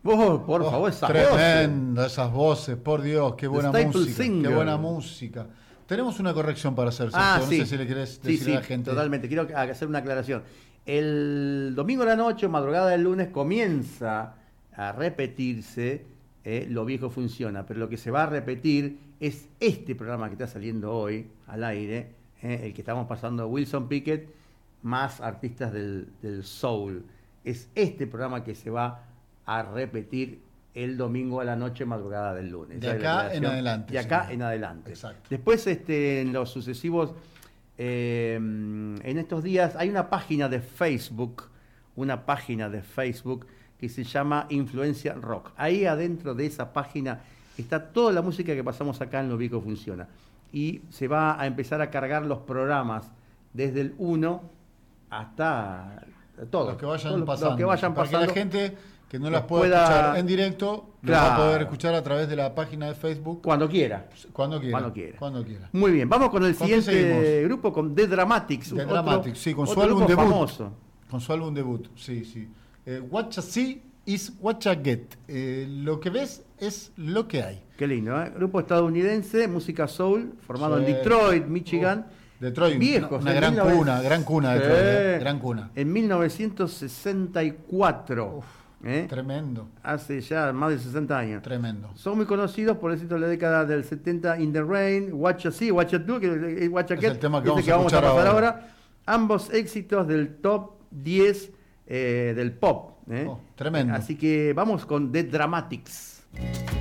Por favor, esas tremendo, esas voces, por Dios, qué buena música. Singer. Qué buena música. Tenemos una corrección para hacer, Sergio. No sé si le querés decir a la gente. Totalmente. Quiero hacer una aclaración. El domingo a la noche, madrugada del lunes, comienza a repetirse Lo Viejo Funciona, pero lo que se va a repetir es este programa que está saliendo hoy al aire, el que estamos pasando Wilson Pickett, más artistas del soul. Es este programa que se va a repetir el domingo a la noche, madrugada del lunes. De acá en adelante. De acá en adelante. Exacto. Después, en los sucesivos, en estos días, hay una página de Facebook que se llama Influencia Rock. Ahí adentro de esa página está toda la música que pasamos acá en Lo Viejo Funciona. Y se va a empezar a cargar los programas desde el 1 hasta todos. Los que vayan pasando. Para que la gente que no las pueda escuchar en directo, claro, lo va a poder escuchar a través de la página de Facebook. Cuando quiera. Cuando quiera. Muy bien, vamos con el siguiente grupo, con The Dramatics. The Dramatics, sí, con su álbum debut. Famoso. Con su álbum debut, sí. What you see is what you get. Lo que ves es lo que hay. Qué lindo, ¿eh? Grupo estadounidense, música soul, formado en Detroit, Michigan. Detroit, viejos, una gran cuna de Detroit, gran cuna. En 1964. Tremendo. Hace ya más de 60 años. Tremendo. Son muy conocidos por éxito de la década del 70, In the Rain, What You See, What You Do, What You Get, es el tema que vamos a pasar ahora. Ambos éxitos del top 10 del pop. Tremendo. Así que vamos con The Dramatics.